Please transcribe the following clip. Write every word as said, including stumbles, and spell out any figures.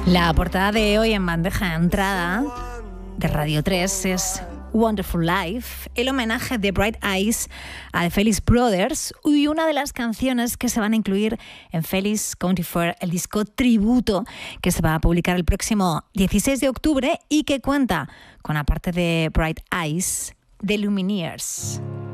La portada de hoy en bandeja de entrada de Radio tres es Wonderful Life, el homenaje de Bright Eyes a The Felix Brothers y una de las canciones que se van a incluir en Felix County Fair, el disco tributo que se va a publicar el próximo dieciséis de octubre y que cuenta con, aparte de Bright Eyes, The Lumineers.